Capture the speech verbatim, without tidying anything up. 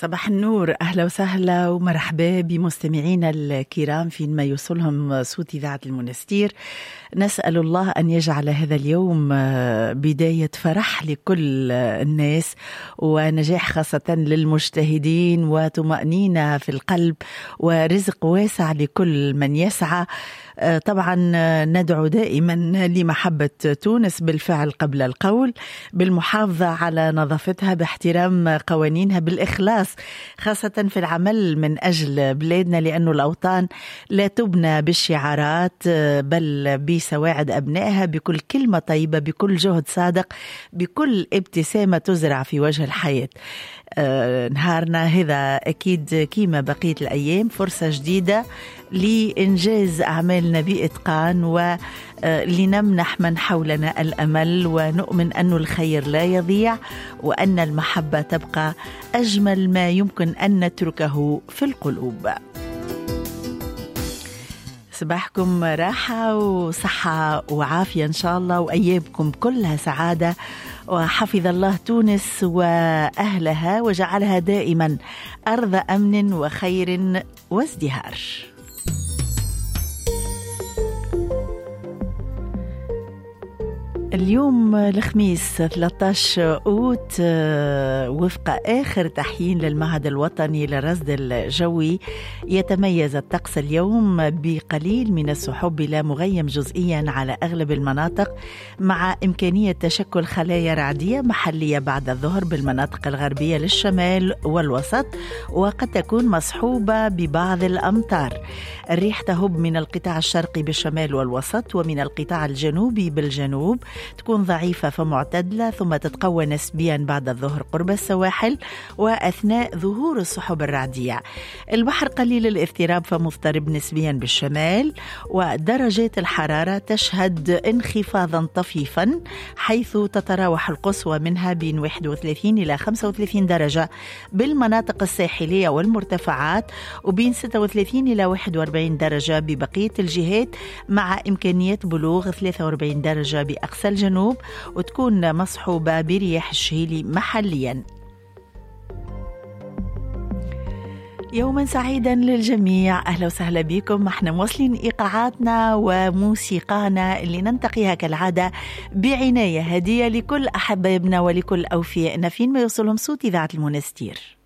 صباح النور، أهلا وسهلا ومرحبا بمستمعينا الكرام فيما يوصلهم صوت إذاعة المنستير. نسأل الله أن يجعل هذا اليوم بداية فرح لكل الناس ونجاح خاصة للمجتهدين وطمأنينة في القلب ورزق واسع لكل من يسعى. طبعا ندعو دائما لمحبة تونس بالفعل قبل القول، بالمحافظة على نظافتها، باحترام قوانينها، بالإخلاص خاصة في العمل من أجل بلادنا، لأن الأوطان لا تبنى بالشعارات بل بسواعد أبنائها، بكل كلمة طيبة، بكل جهد صادق، بكل ابتسامة تزرع في وجه الحياة. آه نهارنا هذا أكيد كيما بقية الأيام فرصة جديدة لإنجاز أعمالنا بإتقان ولنمنح من حولنا الأمل، ونؤمن أن الخير لا يضيع وأن المحبة تبقى أجمل ما يمكن أن نتركه في القلوب. صباحكم راحة وصحة وعافية إن شاء الله، وأيامكم كلها سعادة، وحفظ الله تونس وأهلها وجعلها دائما أرض أمن وخير وازدهار. اليوم الخميس ثلاثة عشر أوت، وفق آخر تحيين للمعهد الوطني للرصد الجوي، يتميز الطقس اليوم بقليل من السحب بلا مغيم جزئيا على أغلب المناطق، مع إمكانية تشكل خلايا رعدية محلية بعد الظهر بالمناطق الغربية للشمال والوسط، وقد تكون مصحوبة ببعض الأمطار. الريح تهب من القطاع الشرقي بالشمال والوسط ومن القطاع الجنوبي بالجنوب، تكون ضعيفة فمعتدلة، ثم تتقوى نسبيا بعد الظهر قرب السواحل وأثناء ظهور السحب الرعدية. البحر قليل الاضطراب فمضطرب نسبيا بالشمال، ودرجات الحرارة تشهد انخفاضا طفيفا، حيث تتراوح القصوى منها بين واحد وثلاثين إلى خمسة وثلاثين درجة بالمناطق الساحلية والمرتفعات، وبين ستة وثلاثين إلى واحد وأربعين درجة ببقية الجهات، مع إمكانية بلوغ ثلاثة وأربعين درجة بأقصى الجنوب، وتكون مصحوبة برياح الشهيلي محليا. يوما سعيدا للجميع، أهلا وسهلا بكم. احنا موصلين إيقاعاتنا وموسيقانا اللي ننتقيها كالعادة بعناية، هدية لكل أحبابنا ولكل أوفيائنا فين ما يوصلهم صوت إذاعة المنستير.